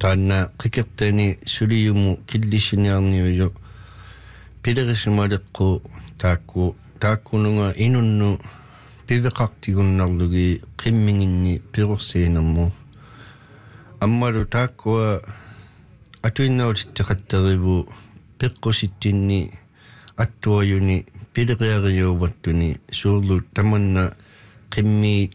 Taanna qikertani suliyumu killisiniarniuju pilerisumalekku taakkununga inunnu piveqartigunnarlugi qimminginni pirursiinermu ammalu taakkua atuinnautitteqatterivu peqqusittinni attuajuni pileriariuvattuni suurlu tamanna qimmiit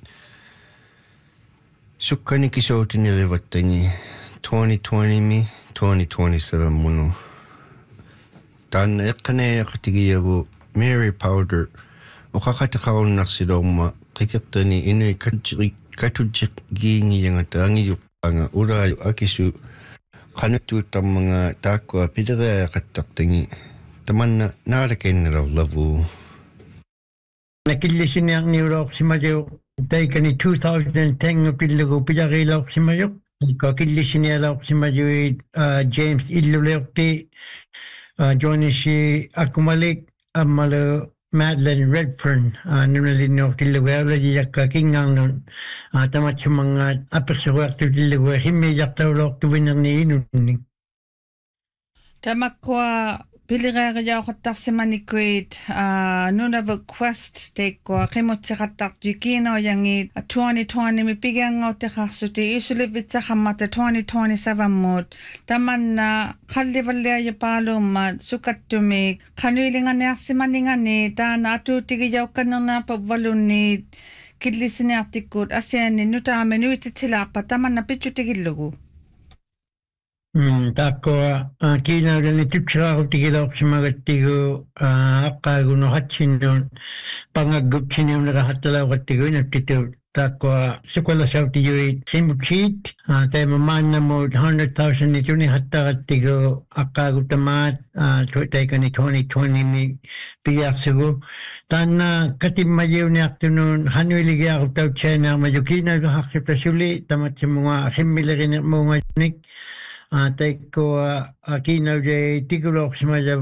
sukkanikisoutinirivattangi 2020 2027 munu taanna eqqaneaqatigiyavu Mary Powder oqaqatiqarunnarsilorma qikertani inui katujikgiingiyangata angiyuqqanga ulaayu akisu qanuttuuttarmanga taakkua pileriaqattartangi tamanna naalakennilarlavu nakillisiniarniulorsimaliu taikani 2010 pillugu pilariilorsimajuq kakillisinialorsimajui James Illuleorti Joonishi Akumalik ammalu Madeline Redfern nunalinnuortillugaulaji yakka kingaarnun tamatsumanga apersuruartutillugu himmijartaulortuvinerni inunni Tamakkua Pilireeriauqattarsimanikuit nunava quest teikua qimutseqattartukiinoyangit 2020 mipigiangautteqarsuti isulivitsaqqammata 2027 mut tamanna qallivalliajapaaluummat sukattumik qanuilinganiarsimaningani taana atuutigijaukkannernaapavvalunniit killisiniartikkut asianni nutaame nuititsilaaqpa tamanna pitsutigillugu Taakkoa kiinaudani tipsiraarutigilorsimagattigu aqqaagunoratsinnuun pangaggupsiniumnerahattalauqattigu inaptitu taakkoa suqalasautiyuit qimutsiit taimamaannamut 100,000 ituni hattaqattigu aqqaagutamaat taikani 2020 mi pigiarsigu taanna katimmajiuniartunuun hanuiligiarutautsaainaarmaju kiinauduharritasuli tamatsimunga qimmilerinermuunganik taikkoa kiinaude tikuloorsimaja